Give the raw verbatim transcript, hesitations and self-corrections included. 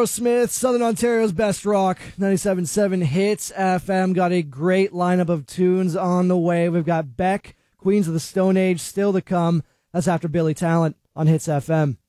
Aerosmith, Southern Ontario's best rock, ninety-seven point seven Hits F M. Got a great lineup of tunes on the way. We've got Beck, Queens of the Stone Age, still to come. That's after Billy Talent on Hits F M.